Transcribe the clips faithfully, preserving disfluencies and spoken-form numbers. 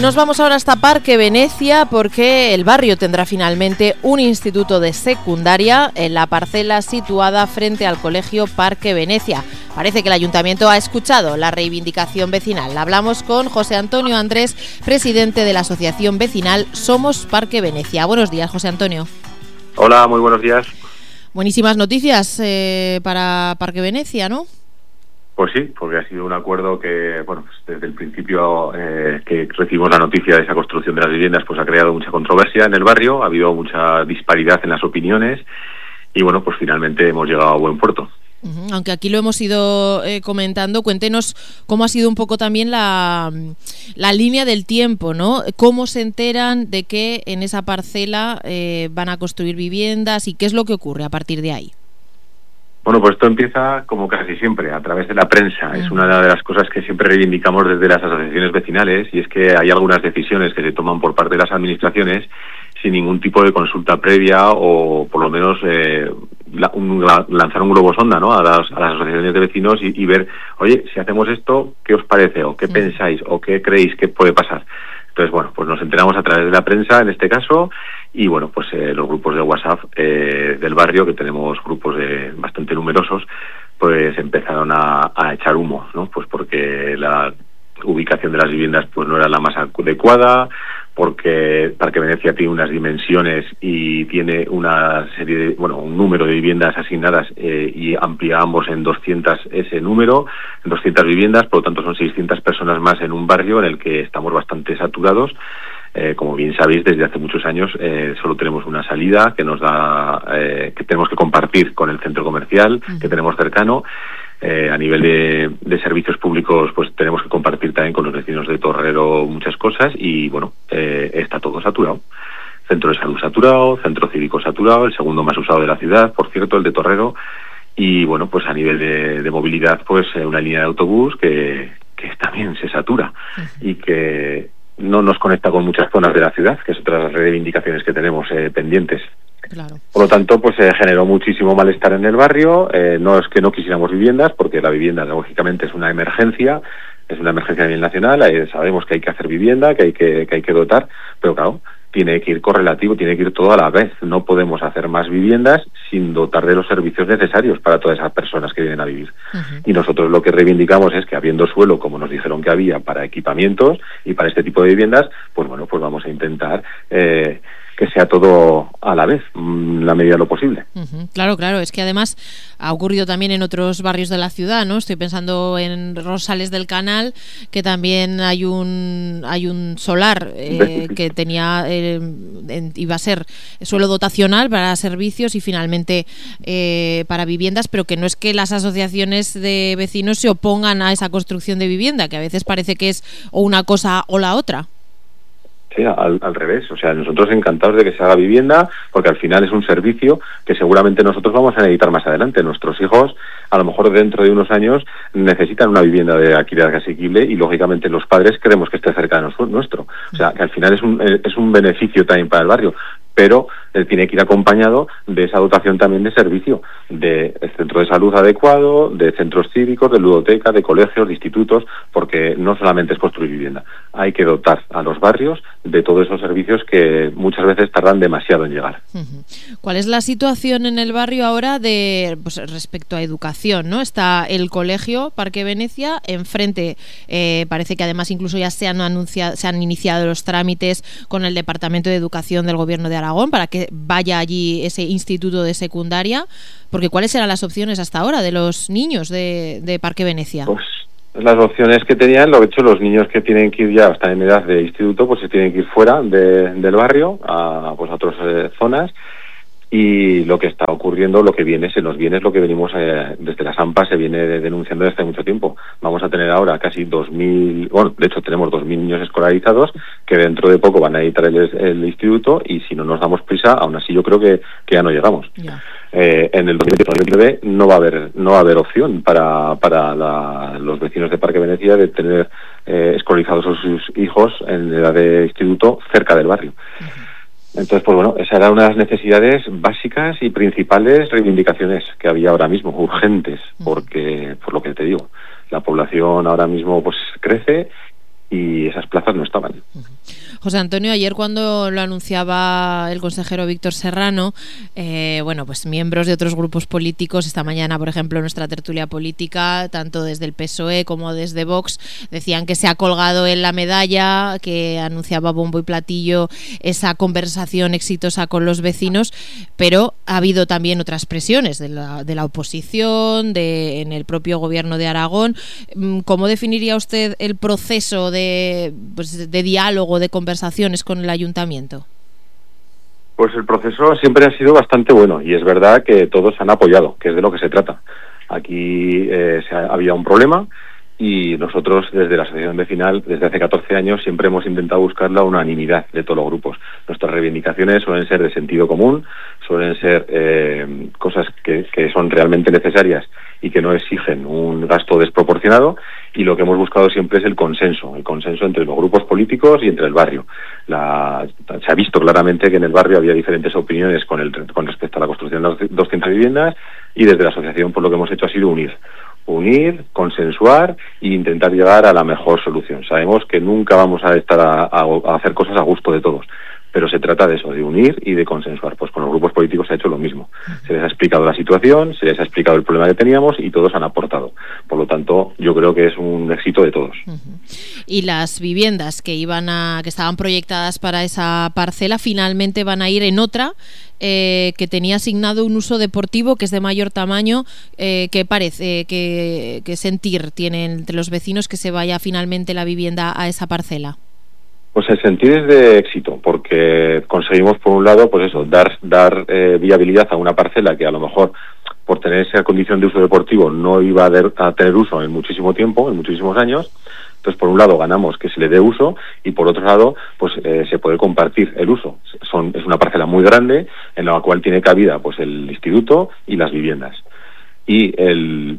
Nos vamos ahora hasta Parque Venecia porque el barrio tendrá finalmente un instituto de secundaria en la parcela situada frente al colegio Parque Venecia. Parece que el ayuntamiento ha escuchado la reivindicación vecinal. Hablamos con José Antonio Andrés, presidente de la asociación vecinal Somos Parque Venecia. Buenos días, José Antonio. Hola, muy buenos días. Buenísimas noticias eh, para Parque Venecia, ¿no? Pues sí, porque ha sido un acuerdo que, bueno, pues desde el principio eh, que recibimos la noticia de esa construcción de las viviendas, pues ha creado mucha controversia en el barrio, ha habido mucha disparidad en las opiniones y, bueno, pues finalmente hemos llegado a buen puerto. Uh-huh. Aunque aquí lo hemos ido eh, comentando, cuéntenos cómo ha sido un poco también la, la línea del tiempo, ¿no? ¿Cómo se enteran de que en esa parcela eh, van a construir viviendas y qué es lo que ocurre a partir de ahí? Bueno, pues esto empieza como casi siempre, a través de la prensa. Uh-huh. Es una de las cosas que siempre reivindicamos desde las asociaciones vecinales, y es que hay algunas decisiones que se toman por parte de las administraciones sin ningún tipo de consulta previa o por lo menos eh, la, un, la, lanzar un globo sonda, ¿no?, a las, a las asociaciones de vecinos y, y ver, oye, si hacemos esto, ¿qué os parece? ¿O qué uh-huh. pensáis? ¿O qué creéis que puede pasar? Entonces, bueno, pues nos enteramos a través de la prensa en este caso y, bueno, pues eh, los grupos de WhatsApp eh, del barrio, que tenemos grupos de bastante numerosos, pues empezaron a, a echar humo, ¿no? Pues porque la ubicación de las viviendas pues no era la más adecuada, porque Parque Venecia tiene unas dimensiones y tiene una serie de, bueno, un número de viviendas asignadas eh, y ampliábamos en doscientas ese número, en doscientas viviendas, por lo tanto son seiscientas personas más en un barrio en el que estamos bastante saturados. Eh, como bien sabéis, desde hace muchos años eh, solo tenemos una salida que nos da, eh, que tenemos que compartir con el centro comercial uh-huh. que tenemos cercano. Eh, a nivel de, de servicios públicos, pues tenemos que compartir también con los vecinos de Torrero muchas cosas y, bueno, eh, está todo saturado. Centro de salud saturado, centro cívico saturado, el segundo más usado de la ciudad, por cierto, el de Torrero. Y, bueno, pues a nivel de, de movilidad, pues eh, una línea de autobús que, que también se satura uh-huh. y que no nos conecta con muchas zonas de la ciudad, que es otra de las reivindicaciones que tenemos eh, pendientes. Claro. Por lo tanto, pues se eh, generó muchísimo malestar en el barrio. Eh, no es que no quisiéramos viviendas, porque la vivienda, lógicamente, es una emergencia, es una emergencia a nivel nacional. Eh, sabemos que hay que hacer vivienda, que hay que, que hay que dotar, pero claro, tiene que ir correlativo, tiene que ir todo a la vez. No podemos hacer más viviendas sin dotar de los servicios necesarios para todas esas personas que vienen a vivir. Uh-huh. Y nosotros lo que reivindicamos es que, habiendo suelo, como nos dijeron que había, para equipamientos y para este tipo de viviendas, pues bueno, pues vamos a intentar eh, que sea todo a la vez, en la medida de lo posible. Uh-huh. Claro, claro, es que además ha ocurrido también en otros barrios de la ciudad, ¿no? Estoy pensando en Rosales del Canal, que también hay un hay un solar eh, que tenía eh, en, iba a ser suelo dotacional para servicios y finalmente eh, para viviendas, pero que no es que las asociaciones de vecinos se opongan a esa construcción de vivienda, que a veces parece que es o una cosa o la otra. Sí, al, al revés, o sea, nosotros encantados de que se haga vivienda, porque al final es un servicio que seguramente nosotros vamos a necesitar más adelante. Nuestros hijos, a lo mejor dentro de unos años, necesitan una vivienda de alquiler asequible y, lógicamente, los padres queremos que esté cerca de nuestro. O sea, que al final es un, es un beneficio también para el barrio, pero eh, tiene que ir acompañado de esa dotación también de servicio, de centro de salud adecuado, de centros cívicos, de ludoteca, de colegios, de institutos, porque no solamente es construir vivienda, hay que dotar a los barrios de todos esos servicios que muchas veces tardan demasiado en llegar. Uh-huh. ¿Cuál es la situación en el barrio ahora de pues, respecto a educación, ¿no? Está el colegio Parque Venecia, enfrente eh, parece que además incluso ya se han anunciado, se han iniciado los trámites con el Departamento de Educación del Gobierno de Aragón para que vaya allí ese instituto de secundaria, porque ¿cuáles eran las opciones hasta ahora de los niños de, de Parque Venecia? Pues las opciones que tenían, lo hecho, los niños que tienen que ir ya, están en edad de instituto, pues se tienen que ir fuera de, del barrio, a, pues a otras eh, zonas, y lo que está ocurriendo, lo que viene, se nos viene, es lo que venimos eh, desde las AMPA, se viene denunciando desde hace mucho tiempo. Vamos a tener ahora casi dos mil, bueno, de hecho tenemos dos mil niños escolarizados, que dentro de poco van a editar el, el instituto, y si no nos damos prisa, aún así yo creo que, que ya no llegamos. Yeah. Eh, en el dos mil diecinueve no va a haber no va a haber opción para para la, los vecinos de Parque Venecia de tener eh, escolarizados a sus hijos en edad de instituto cerca del barrio. Uh-huh. Entonces, pues bueno, esa era una de las necesidades básicas y principales reivindicaciones que había ahora mismo, urgentes, uh-huh. porque, por lo que te digo, la población ahora mismo pues crece y esas plazas no estaban. José Antonio, ayer cuando lo anunciaba el consejero Víctor Serrano, eh, bueno, pues miembros de otros grupos políticos, esta mañana, por ejemplo, en nuestra tertulia política, tanto desde el P S O E como desde Vox, decían que se ha colgado en la medalla, que anunciaba bombo y platillo esa conversación exitosa con los vecinos, pero ha habido también otras presiones de la, de la oposición, de, en el propio gobierno de Aragón. ¿Cómo definiría usted el proceso de, pues, de diálogo, de conversaciones con el ayuntamiento? Pues el proceso siempre ha sido bastante bueno y es verdad que todos han apoyado, que es de lo que se trata. Aquí eh, se ha, había un problema y nosotros desde la asociación vecinal, desde hace catorce años, siempre hemos intentado buscar la unanimidad de todos los grupos. Nuestras reivindicaciones suelen ser de sentido común, suelen ser eh, cosas que, que son realmente necesarias y que no exigen un gasto desproporcionado, y lo que hemos buscado siempre es el consenso, el consenso entre los grupos políticos y entre el barrio. La, se ha visto claramente que en el barrio había diferentes opiniones con, el, con respecto a la construcción de doscientas viviendas, y desde la asociación pues lo que hemos hecho ha sido unir. Unir, consensuar e intentar llegar a la mejor solución. Sabemos que nunca vamos a estar a, a, a hacer cosas a gusto de todos, pero se trata de eso, de unir y de consensuar. Pues con los grupos políticos se ha hecho lo mismo. Se les ha explicado la situación, se les ha explicado el problema que teníamos y todos han aportado. Por lo tanto, yo creo que es un éxito de todos. Uh-huh. Y las viviendas que iban a, que estaban proyectadas para esa parcela finalmente van a ir en otra eh, que tenía asignado un uso deportivo que es de mayor tamaño. Eh, ¿Qué parece? ¿Qué, qué sentir tienen entre los vecinos que se vaya finalmente la vivienda a esa parcela? Pues el sentir es de éxito, porque conseguimos, por un lado, pues eso, dar dar eh, viabilidad a una parcela que a lo mejor, por tener esa condición de uso deportivo, no iba a, de, a tener uso en muchísimo tiempo, en muchísimos años. Entonces, por un lado, ganamos que se le dé uso, y por otro lado, pues eh, se puede compartir el uso. Son, es una parcela muy grande, en la cual tiene cabida pues el instituto y las viviendas. Y el...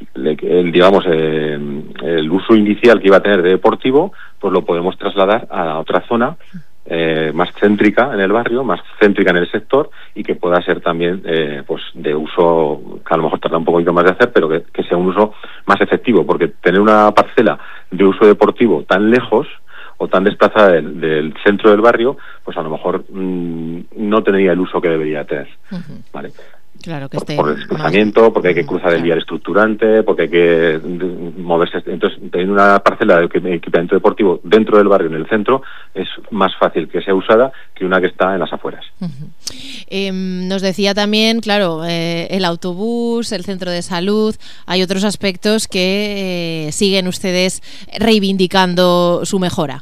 El, digamos eh, el uso inicial que iba a tener de deportivo, pues lo podemos trasladar a otra zona eh, más céntrica en el barrio, más céntrica en el sector, y que pueda ser también eh, pues de uso que a lo mejor tarda un poquito más de hacer, pero que, que sea un uso más efectivo, porque tener una parcela de uso deportivo tan lejos o tan desplazada del, del centro del barrio, pues a lo mejor mmm, no tendría el uso que debería tener. Uh-huh. ¿Vale? Claro que por, esté por el desplazamiento, más... porque hay que cruzar el claro. vial estructurante, porque hay que moverse. Entonces, teniendo una parcela de equipamiento deportivo dentro del barrio, en el centro, es más fácil que sea usada que una que está en las afueras. Uh-huh. Eh, nos decía también, claro, eh, el autobús, el centro de salud, hay otros aspectos que eh, siguen ustedes reivindicando su mejora.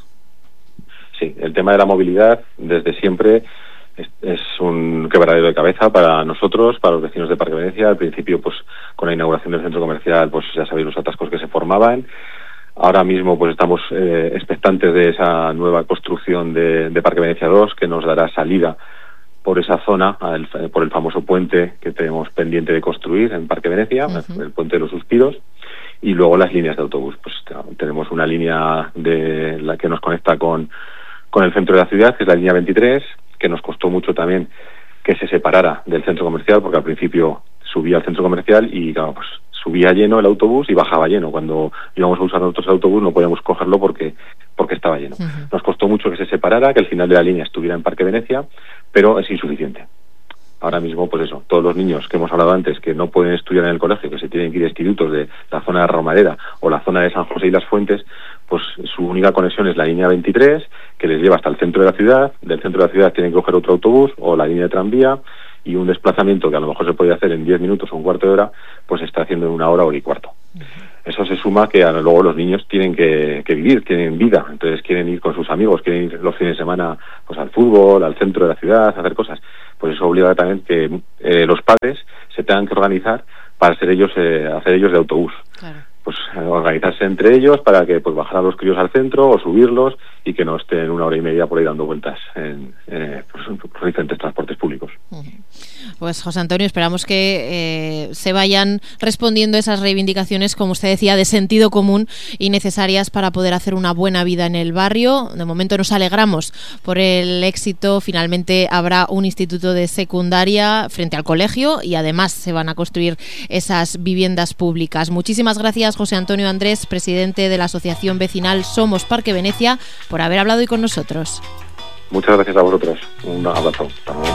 Sí, el tema de la movilidad, desde siempre... Es, es un quebradero de cabeza para nosotros, para los vecinos de Parque Venecia. Al principio, pues con la inauguración del centro comercial, pues ya sabéis los atascos que se formaban. Ahora mismo, pues estamos eh, expectantes de esa nueva construcción de, de Parque Venecia dos, que nos dará salida por esa zona, el, por el famoso puente que tenemos pendiente de construir en Parque Venecia, uh-huh. el puente de los Suspiros, y luego las líneas de autobús. Pues tenemos una línea de la que nos conecta con, con el centro de la ciudad, que es la línea veintitrés, que nos costó mucho también que se separara del centro comercial, porque al principio subía al centro comercial y claro, pues subía lleno el autobús y bajaba lleno. Cuando íbamos a usar nosotros el autobús no podíamos cogerlo porque porque estaba lleno. Uh-huh. Nos costó mucho que se separara, que al final de la línea estuviera en Parque Venecia, pero es insuficiente. Ahora mismo, pues eso, todos los niños que hemos hablado antes que no pueden estudiar en el colegio, que se tienen que ir a institutos de la zona de Romareda o la zona de San José y Las Fuentes, pues su única conexión es la línea veintitrés, que les lleva hasta el centro de la ciudad. Del centro de la ciudad tienen que coger otro autobús o la línea de tranvía, y un desplazamiento que a lo mejor se podía hacer en diez minutos o un cuarto de hora, pues se está haciendo en una hora, hora y cuarto. Uh-huh. Eso se suma que luego los niños tienen que, que vivir, tienen vida, entonces quieren ir con sus amigos, quieren ir los fines de semana pues al fútbol, al centro de la ciudad, a hacer cosas. Pues eso obliga también que eh, los padres se tengan que organizar para hacer ellos, eh, hacer ellos de autobús. Claro. Pues organizarse entre ellos para que pues bajar a los críos al centro o subirlos y que no estén una hora y media por ahí dando vueltas en, en pues, por diferentes transportes públicos. Pues José Antonio, esperamos que eh, se vayan respondiendo esas reivindicaciones, como usted decía, de sentido común y necesarias para poder hacer una buena vida en el barrio. De momento nos alegramos por el éxito. Finalmente habrá un instituto de secundaria frente al colegio y además se van a construir esas viviendas públicas. Muchísimas gracias, gracias, José Antonio Andrés, presidente de la Asociación Vecinal Somos Parque Venecia, por haber hablado hoy con nosotros. Muchas gracias a vosotros. Un abrazo. Hasta luego.